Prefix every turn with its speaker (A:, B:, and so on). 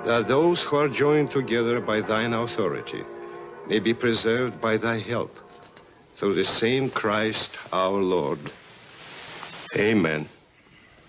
A: that those who are joined together by thine authority may be preserved by thy help, through the same Christ our Lord. Amen.